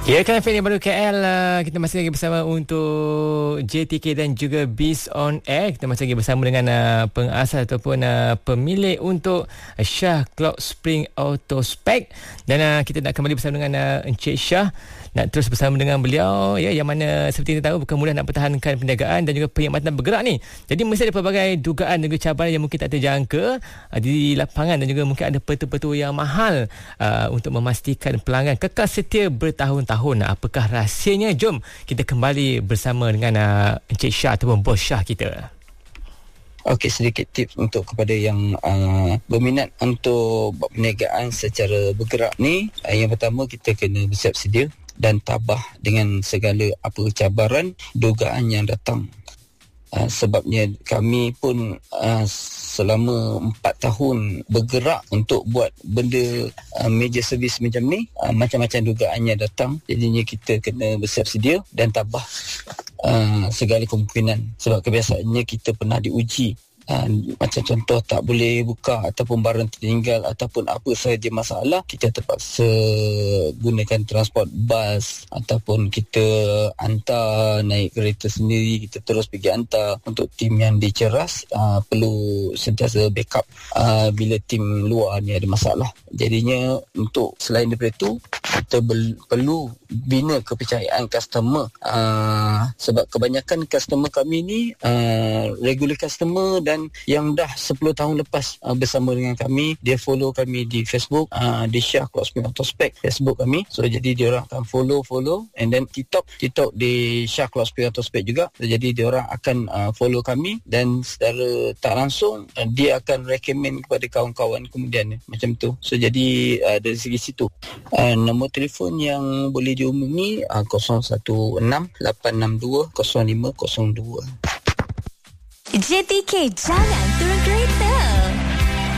Ya, kan Fendi baru KL. Kita masih lagi bersama untuk JTK dan juga Biz on Air. Kita masih lagi bersama dengan pengasas ataupun pemilik untuk Shah Cloud Spring Auto Spec. Dan kita nak kembali bersama dengan Encik Shah. Nak terus bersama dengan beliau, ya, yang mana seperti kita tahu bukan mudah nak pertahankan perniagaan dan juga perkhidmatan bergerak ni. Jadi mesti ada pelbagai dugaan dan juga cabaran yang mungkin tak terjangka di lapangan, dan juga mungkin ada petu-petu yang mahal untuk memastikan pelanggan kekal setia bertahun-tahun. Apakah rahsianya? Jom kita kembali bersama dengan Encik Shah ataupun Bos Shah kita. Okey, sedikit tips untuk kepada yang berminat untuk perniagaan secara bergerak ni. Yang pertama, kita kena bersiap sedia dan tabah dengan segala apa cabaran, dugaan yang datang. Sebabnya kami pun selama 4 tahun bergerak untuk buat benda media servis macam ni, macam-macam dugaan yang datang. Jadinya kita kena bersiap sedia dan tabah segala kemungkinan. Sebab kebiasaannya kita pernah diuji. Macam contoh, tak boleh buka ataupun barang tertinggal ataupun apa sahaja masalah, kita terpaksa gunakan transport bas ataupun kita hantar naik kereta sendiri, kita terus pergi hantar. Untuk tim yang diceras, perlu sentiasa backup bila tim luar ni ada masalah. Jadinya untuk selain daripada itu, kita perlu bina kepercayaan customer. Sebab kebanyakan customer kami ni regular customer dan yang dah 10 tahun lepas bersama dengan kami. Dia follow kami di Facebook, di Shah Cloud Spring Auto Spec Facebook kami. So jadi dia orang akan follow, and then TikTok di Shah Cloud Spring Auto Spec juga. So, jadi dia orang akan follow kami, dan secara tak langsung dia akan recommend kepada kawan-kawan kemudian, macam tu. So jadi dari segi situ, nombor telefon yang boleh dihubungi 016 862 0502. JTK, jangan